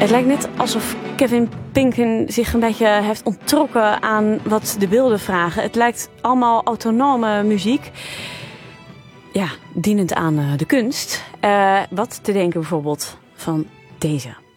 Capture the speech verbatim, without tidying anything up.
Het lijkt net alsof Kevin Pinken zich een beetje heeft onttrokken aan wat de beelden vragen. Het lijkt allemaal autonome muziek. Ja, dienend aan uh, de kunst. Uh, wat te denken bijvoorbeeld van deze.